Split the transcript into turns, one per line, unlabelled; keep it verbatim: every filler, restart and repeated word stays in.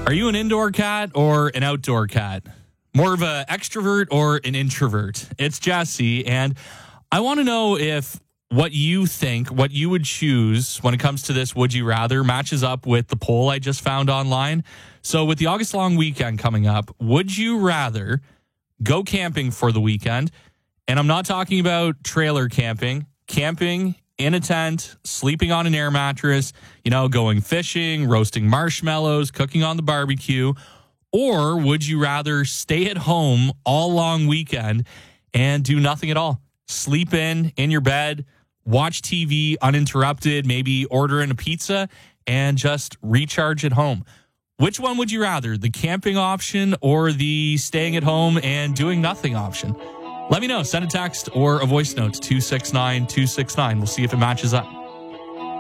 Are you an indoor cat or an outdoor cat? More of an extrovert or an introvert? It's Jesse, and I want to know if what you think, what you would choose when it comes to this would you rather matches up with the poll I just found online. So with the August long weekend coming up, would you rather go camping for the weekend? And I'm not talking about trailer camping, camping in a tent, sleeping on an air mattress, you know, going fishing, roasting marshmallows, cooking on the barbecue. Or would you rather stay at home all long weekend and do nothing at all? Sleep in, in your bed, watch T V uninterrupted, maybe order in a pizza and just recharge at home. Which one would you rather, the camping option or the staying at home and doing nothing option? Let me know. Send a text or a voice note to two six nine two six nine. We'll see if it matches up.